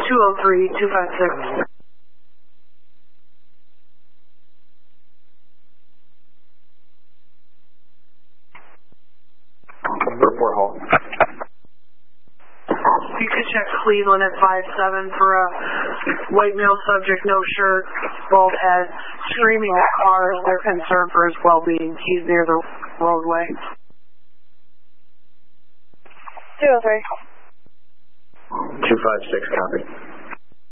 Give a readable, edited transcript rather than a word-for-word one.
203-256. Report hall. You could check Cleveland at 5-7 for a white male subject, no shirt, bald head, screaming at cars. They're concerned for his well-being. He's near the roadway. 203. 256, copy.